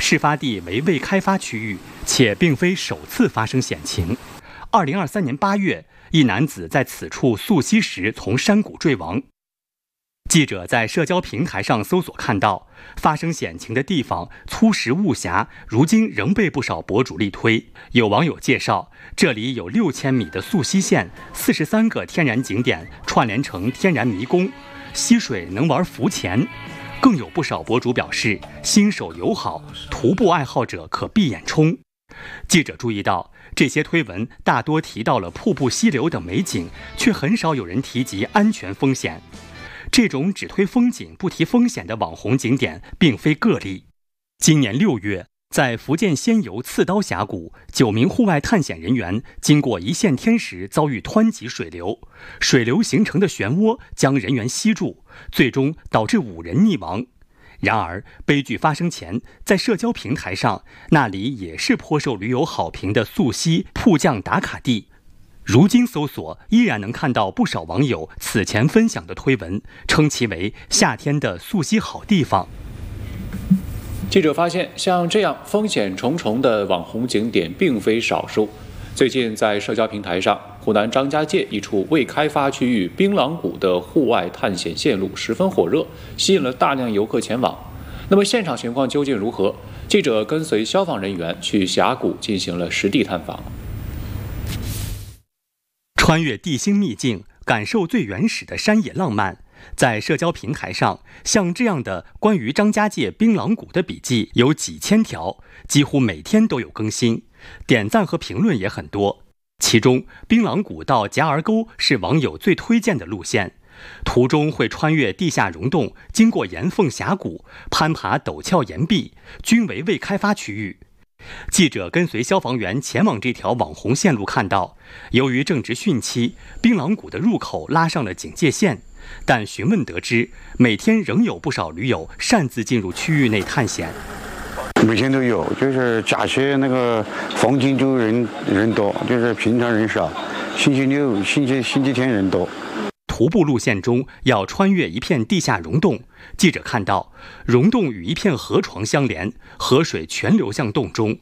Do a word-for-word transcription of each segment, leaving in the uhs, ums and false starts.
事发地为未开发区域，且并非首次发生险情。二零二三年八月，一男子在此处溯溪时从山谷坠亡。记者在社交平台上搜索看到，发生险情的地方粗石雾峡，如今仍被不少博主力推。有网友介绍，这里有六千米的溯溪线，四十三个天然景点串联成天然迷宫，溪水能玩浮潜。更有不少博主表示，新手友好，徒步爱好者可闭眼冲。记者注意到，这些推文大多提到了瀑布、溪流等美景，却很少有人提及安全风险。这种只推风景不提风险的网红景点并非个例。今年六月，在福建仙游刺刀峡谷，九名户外探险人员经过一线天时遭遇湍急水流，水流形成的漩涡将人员吸住，最终导致五人溺亡。然而，悲剧发生前，在社交平台上，那里也是颇受驴友好评的溯溪瀑降打卡地。如今搜索依然能看到不少网友此前分享的推文，称其为夏天的溯溪好地方。 记者发现，像这样风险重重的网红景点并非少数。最近在社交平台上，湖南张家界一处未开发区域槟榔谷的户外探险线路十分火热，吸引了大量游客前往。那么现场情况究竟如何？记者跟随消防人员去峡谷进行了实地探访。 穿越地心秘境，感受最原始的山野浪漫。在社交平台上，像这样的关于张家界槟榔谷的笔记有几千条，几乎每天都有更新，点赞和评论也很多。其中，槟榔谷到夹儿沟是网友最推荐的路线，途中会穿越地下溶洞，经过岩缝峡谷，攀爬陡峭岩壁，均为未开发区域。记者跟随消防员前往这条网红线路，看到，由于正值汛期，槟榔谷的入口拉上了警戒线，但询问得知，每天仍有不少驴友擅自进入区域内探险。 每天都有，就是假期那个黄金周人人多，就是平常人少，星期六、星期星期天人多。 徒步路线中要穿越一片地下溶洞，记者看到溶洞与一片河床相连，河水全流向洞中。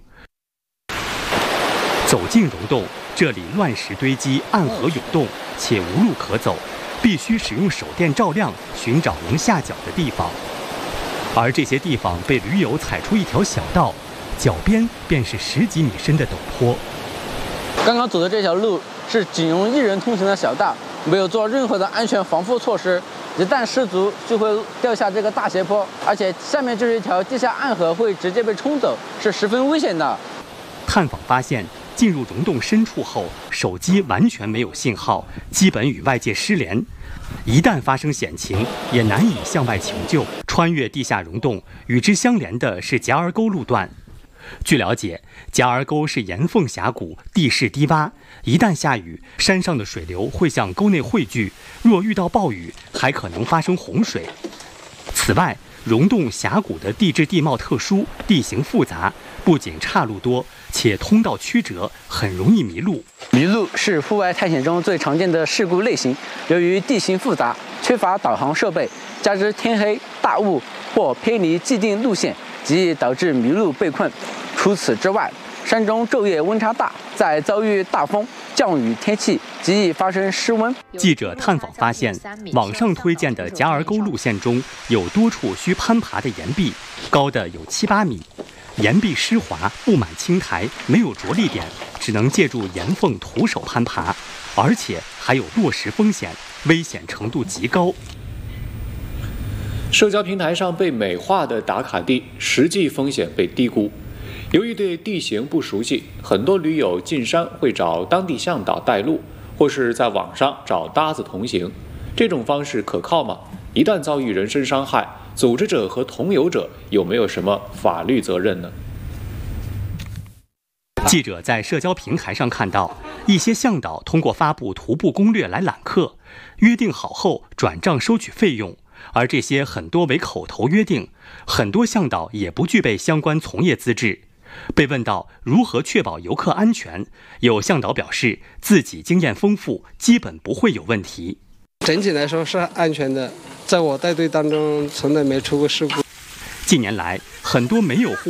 走进溶洞，这里乱石堆积，暗河涌动，且无路可走，必须使用手电照亮，寻找能下脚的地方。而这些地方被驴友踩出一条小道，脚边便是十几米深的陡坡。 刚刚走的这条路是仅容一人通行的小道，没有做任何的安全防护措施，一旦失足就会掉下这个大斜坡，而且下面就是一条地下暗河，会直接被冲走，是十分危险的。 探访发现，进入溶洞深处后，手机完全没有信号，基本与外界失联。一旦发生险情，也难以向外求救。穿越地下溶洞，与之相连的是夹儿沟路段。据了解，夹儿沟是岩缝峡谷，地势低洼，一旦下雨，山上的水流会向沟内汇聚，若遇到暴雨，还可能发生洪水。此外，溶洞峡谷的地质地貌特殊，地形复杂，不仅岔路多，且通道曲折，很容易迷路。 迷路是户外探险中最常见的事故类型。由于地形复杂，缺乏导航设备，加之天黑、大雾或偏离既定路线，极易导致迷路被困。除此之外，山中昼夜温差大，在遭遇大风、降雨天气，极易发生失温。 记者探访发现，网上推荐的夹儿沟路线中有多处需攀爬的岩壁，高的有七八米。岩壁湿滑，布满青苔，没有着力点，只能借助岩缝徒手攀爬，而且还有落石风险，危险程度极高。 社交平台上被美化的打卡地，实际风险被低估。由于对地形不熟悉，很多驴友进山会找当地向导带路，或是在网上找搭子同行。这种方式可靠吗？一旦遭遇人身伤害，组织者和同游者有没有什么法律责任呢？ 记者在社交平台上看到，一些向导通过发布徒步攻略来揽客，约定好后转账收取费用，而这些很多为口头约定，很多向导也不具备相关从业资质。被问到如何确保游客安全，有向导表示自己经验丰富，基本不会有问题。 整体来说是安全的，在我带队当中从来没出过事故。 近年来，很多没有户